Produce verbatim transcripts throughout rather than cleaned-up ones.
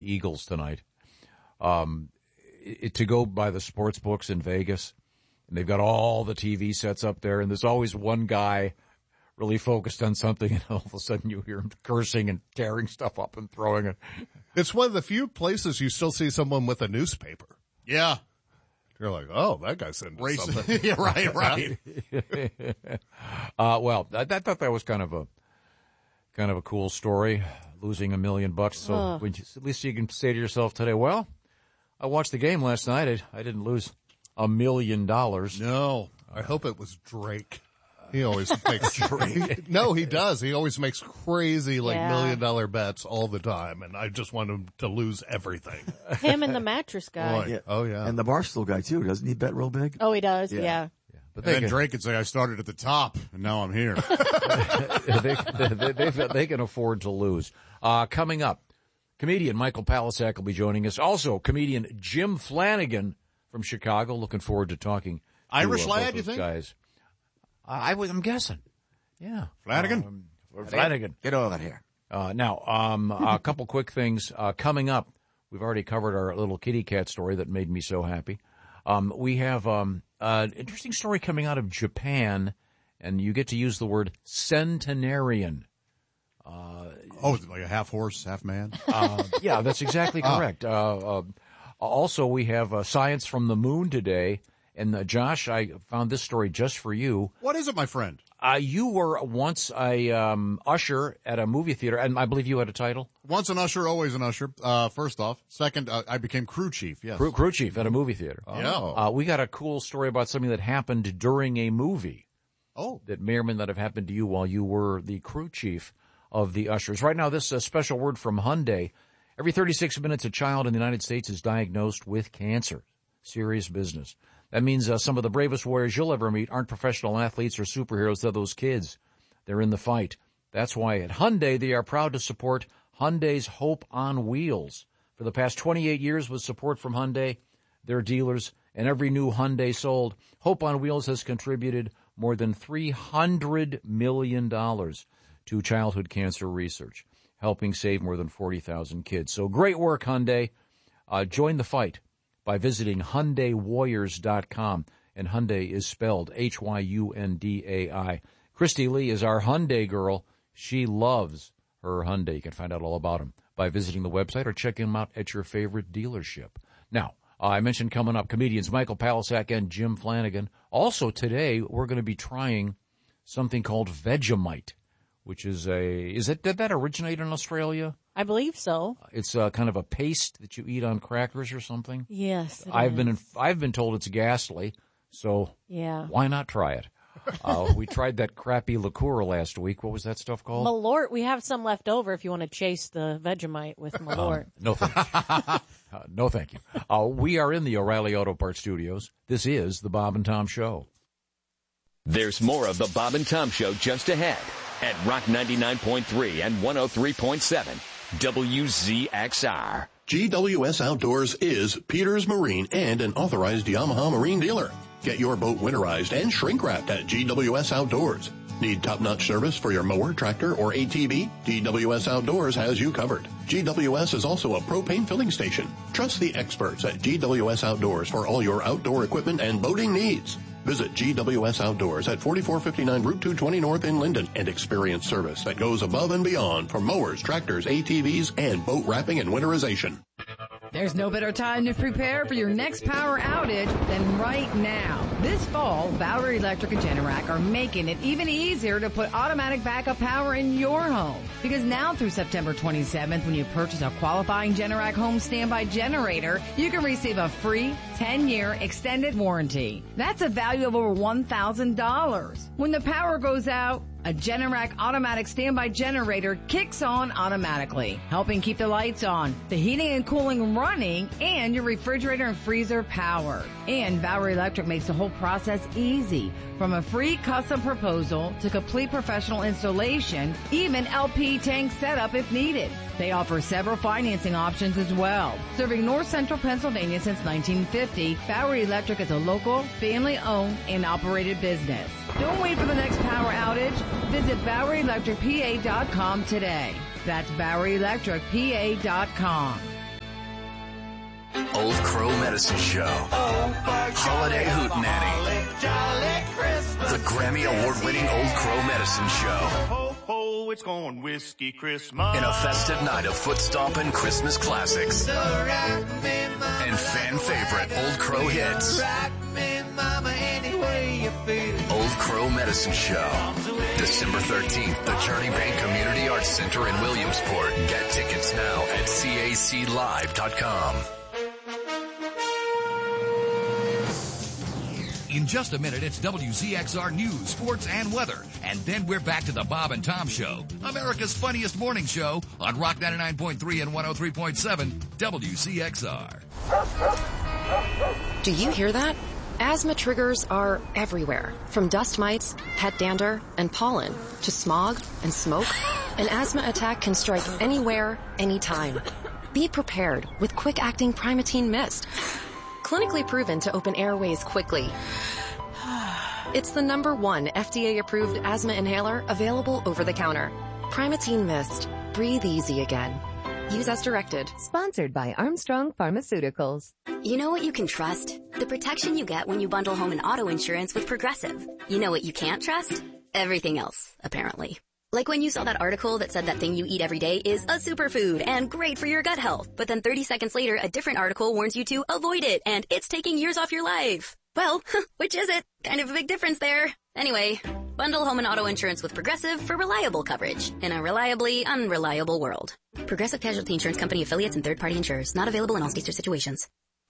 Eagles tonight. Um, it, to go by the sports books in Vegas, and they've got all the T V sets up there, and there's always one guy really focused on something, and all of a sudden you hear him cursing and tearing stuff up and throwing it. It's one of the few places you still see someone with a newspaper. Yeah. You're like, oh, that guy's into Racing. something. Yeah, right, right. uh, well, I, I thought that was kind of a kind of a cool story, losing a million bucks. So Uh. when you, at least you can say to yourself today, well, I watched the game last night. I, I didn't lose a million dollars. No. I hope it was Drake. He always makes Drake. No, he does. He always makes crazy, like, Yeah. million dollar bets all the time, and I just want him to lose everything. Him and the mattress guy. Boy. Yeah. Oh, yeah. And the Barstool guy, too. Doesn't he bet real big? Oh, he does. Yeah. Yeah. But And they then can, Drake could say, I started at the top, and now I'm here. they, they, they, they, they can afford to lose. Uh, coming up, comedian Michael Palasak will be joining us. Also, comedian Jim Flanagan from Chicago. Looking forward to talking to, Irish uh, lad, both you those think? Guys. I, I was, I'm guessing. Yeah. Flanagan? Um, Flanagan. Get over here. Uh, now, um, a couple quick things. Uh, coming up, we've already covered our little kitty cat story that made me so happy. Um, we have um, an interesting story coming out of Japan, and you get to use the word centenarian. Oh, is it like a half horse, half man? Uh, yeah, that's exactly correct. Uh, uh, also, we have uh, science from the moon today. And, uh, Josh, I found this story just for you. What is it, my friend? Uh, you were once a um, usher at a movie theater, and I believe you had a title? Once an usher, always an usher, uh, first off. Second, uh, I became crew chief, yes. Crew, crew chief at a movie theater. Yeah. Uh, we got a cool story about something that happened during a movie Oh. that may or may not have happened to you while you were the crew chief of the ushers. Right now, this is a special word from Hyundai. Every thirty-six minutes, a child in the United States is diagnosed with cancer. Serious business. That means uh, some of the bravest warriors you'll ever meet aren't professional athletes or superheroes. They're those kids. They're in the fight. That's why at Hyundai, they are proud to support Hyundai's Hope on Wheels. For the past twenty-eight years, with support from Hyundai, their dealers, and every new Hyundai sold, Hope on Wheels has contributed more than three hundred million dollars to childhood cancer research, helping save more than forty thousand kids. So great work, Hyundai. Uh, join the fight by visiting Hyundai Warriors dot com, and Hyundai is spelled H Y U N D A I. Christy Lee is our Hyundai girl. She loves her Hyundai. You can find out all about them by visiting the website or checking them out at your favorite dealership. Now, uh, I mentioned coming up comedians Michael Palasak and Jim Flanagan. Also today, we're going to be trying something called Vegemite, which is a, is it, did that originate in Australia? I believe so. It's uh, kind of a paste that you eat on crackers or something. Yes. it I've is. been in, I've been told it's ghastly, so Yeah. why not try it? Uh, we tried that crappy liqueur last week. What was that stuff called? Malort. We have some left over if you want to chase the Vegemite with Malort. Um, no, thank you. uh, no, thank you. Uh, we are in the O'Reilly Auto Parts Studios. This is the Bob and Tom Show. There's more of the Bob and Tom Show just ahead at Rock ninety-nine point three and one oh three point seven W Z X R. G W S Outdoors is Peters Marine and an authorized Yamaha Marine dealer. Get your boat winterized and shrink-wrapped at G W S Outdoors. Need top-notch service for your mower, tractor, or A T V? G W S Outdoors has you covered. G W S is also a propane filling station. Trust the experts at G W S Outdoors for all your outdoor equipment and boating needs. Visit G W S Outdoors at forty-four fifty-nine Route two twenty North in Linden and experience service that goes above and beyond for mowers, tractors, A T Vs, and boat wrapping and winterization. There's no better time to prepare for your next power outage than right now. This fall, Bowery Electric and Generac are making it even easier to put automatic backup power in your home. Because now through September twenty-seventh, when you purchase a qualifying Generac home standby generator, you can receive a free ten-year extended warranty. That's a value of over one thousand dollars. When the power goes out, a Generac automatic standby generator kicks on automatically, helping keep the lights on, the heating and cooling running, and your refrigerator and freezer powered. And Bowery Electric makes the whole process easy. From a free custom proposal to complete professional installation, even L P tank setup if needed. They offer several financing options as well. Serving North Central Pennsylvania since nineteen fifty, Bowery Electric is a local, family-owned, and operated business. Don't wait for the next power outage. Visit Bowery Electric P A dot com today. That's Bowery Electric P A dot com. Old Crow Medicine Show. Holiday Hootenanny. The Grammy Award-winning Old Crow Medicine Show. It's going whiskey Christmas. In a festive night of foot stomping Christmas classics and fan favorite Old Crow hits. Old Crow Medicine Show. December thirteenth, the Journey Bank Community Arts Center in Williamsport. Get tickets now at C A C live dot com. In just a minute, it's W Z X R News, Sports, and Weather. And then we're back to the Bob and Tom Show, America's funniest morning show on Rock ninety-nine point three and one oh three point seven W Z X R. Do you hear that? Asthma triggers are everywhere, from dust mites, pet dander, and pollen, to smog and smoke. An asthma attack can strike anywhere, anytime. Be prepared with quick-acting Primatene Mist. Clinically proven to open airways quickly. It's the number one F D A-approved asthma inhaler available over the counter. Primatene Mist. Breathe easy again. Use as directed. Sponsored by Armstrong Pharmaceuticals. You know what you can trust? The protection you get when you bundle home and auto insurance with Progressive. You know what you can't trust? Everything else, apparently. Like when you saw that article that said that thing you eat every day is a superfood and great for your gut health. But then thirty seconds later, a different article warns you to avoid it and it's taking years off your life. Well, which is it? Kind of a big difference there. Anyway, bundle home and auto insurance with Progressive for reliable coverage in a reliably unreliable world. Progressive Casualty Insurance Company affiliates and third-party insurers. Not available in all states or situations.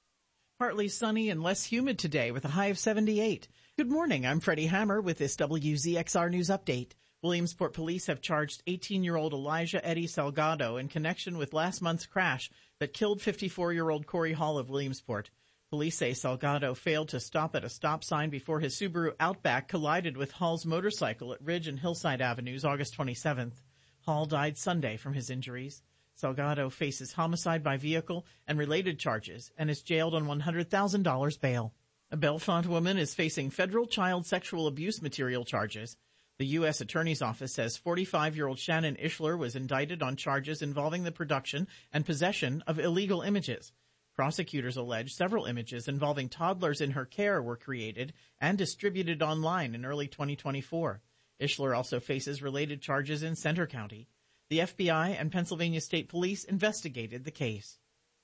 Partly sunny and less humid today with a high of seventy-eight. Good morning. I'm Freddie Hammer with this W Z X R News Update. Williamsport police have charged eighteen-year-old Elijah Eddie Salgado in connection with last month's crash that killed fifty-four-year-old Corey Hall of Williamsport. Police say Salgado failed to stop at a stop sign before his Subaru Outback collided with Hall's motorcycle at Ridge and Hillside Avenues August twenty-seventh. Hall died Sunday from his injuries. Salgado faces homicide by vehicle and related charges and is jailed on one hundred thousand dollars bail. A Bellefonte woman is facing federal child sexual abuse material charges. The U S Attorney's Office says forty-five-year-old Shannon Ishler was indicted on charges involving the production and possession of illegal images. Prosecutors allege several images involving toddlers in her care were created and distributed online in early twenty twenty-four. Ishler also faces related charges in Centre County. The F B I and Pennsylvania State Police investigated the case.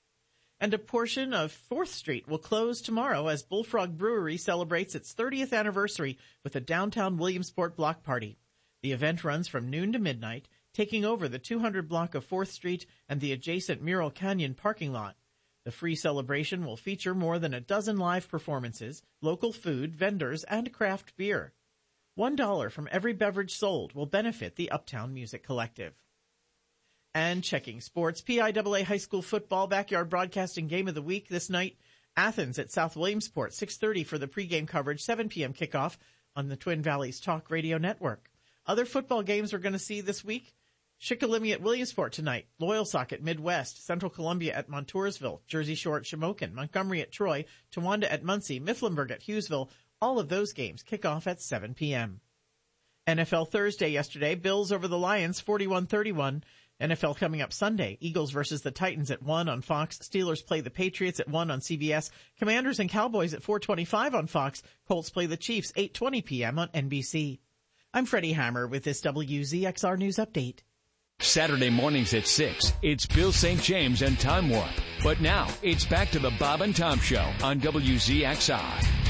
And a portion of fourth Street will close tomorrow as Bullfrog Brewery celebrates its thirtieth anniversary with a downtown Williamsport block party. The event runs from noon to midnight, taking over the two hundred block of fourth Street and the adjacent Mural Canyon parking lot. The free celebration will feature more than a dozen live performances, local food, vendors, and craft beer. One dollar from every beverage sold will benefit the Uptown Music Collective. And checking sports, P I A A High School Football Backyard Broadcasting Game of the Week this night. Athens at South Williamsport, six thirty for the pregame coverage, seven p.m. kickoff on the Twin Valleys Talk Radio Network. Other football games we're going to see this week. Shikellamy at Williamsport tonight, Loyalsock at Midwest, Central Columbia at Montoursville, Jersey Shore at Shamokin, Montgomery at Troy, Towanda at Muncie, Mifflinburg at Hughesville. All of those games kick off at seven p.m. N F L Thursday yesterday, Bills over the Lions forty-one thirty-one. N F L coming up Sunday, Eagles versus the Titans at one on Fox. Steelers play the Patriots at one on C B S. Commanders and Cowboys at four twenty-five on Fox. Colts play the Chiefs eight twenty p.m. on N B C. I'm Freddie Hammer with this W Z X R News Update. Saturday mornings at six, it's Bill Saint James and Time Warp. But now, it's back to the Bob and Tom Show on W Z X R.